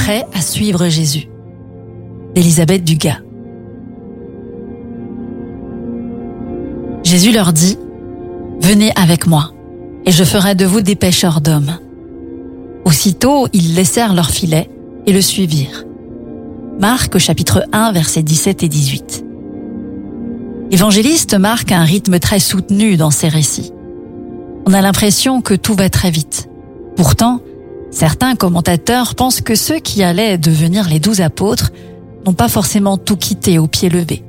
prêts à suivre Jésus ? D'Élisabeth Dugas. Jésus leur dit : Venez avec moi, et je ferai de vous des pêcheurs d'hommes. Aussitôt, ils laissèrent leur filet et le suivirent. Marc, chapitre 1, versets 17 et 18. L'évangéliste Marc a un rythme très soutenu dans ses récits. On a l'impression que tout va très vite. Pourtant, certains commentateurs pensent que ceux qui allaient devenir les 12 apôtres n'ont pas forcément tout quitté au pied levé.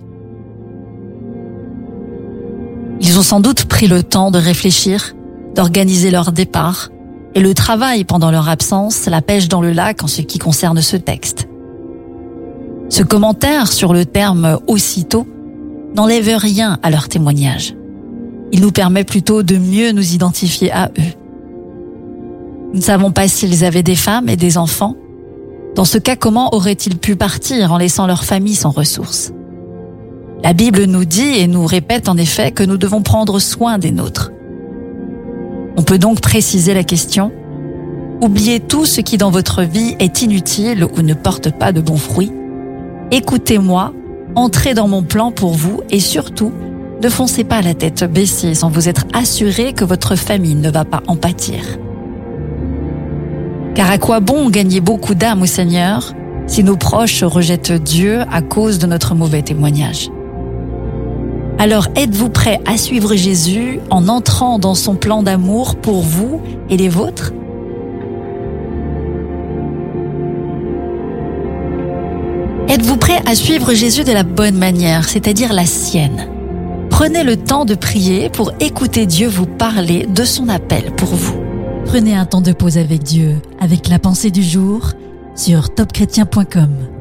Ils ont sans doute pris le temps de réfléchir, d'organiser leur départ et le travail pendant leur absence, la pêche dans le lac en ce qui concerne ce texte. Ce commentaire sur le terme « aussitôt » n'enlève rien à leur témoignage. Il nous permet plutôt de mieux nous identifier à eux. Nous ne savons pas s'ils avaient des femmes et des enfants. Dans ce cas, comment auraient-ils pu partir en laissant leur famille sans ressources ? La Bible nous dit et nous répète en effet que nous devons prendre soin des nôtres. On peut donc préciser la question : oubliez tout ce qui dans votre vie est inutile ou ne porte pas de bons fruits. Écoutez-moi, entrez dans mon plan pour vous et surtout, ne foncez pas la tête baissée sans vous être assuré que votre famille ne va pas en pâtir. Car à quoi bon gagner beaucoup d'âmes au Seigneur si nos proches rejettent Dieu à cause de notre mauvais témoignage ? Alors êtes-vous prêts à suivre Jésus en entrant dans son plan d'amour pour vous et les vôtres ? Êtes-vous prêts à suivre Jésus de la bonne manière, c'est-à-dire la sienne ? Prenez le temps de prier pour écouter Dieu vous parler de son appel pour vous. Prenez un temps de pause avec Dieu, avec la pensée du jour sur topchrétien.com.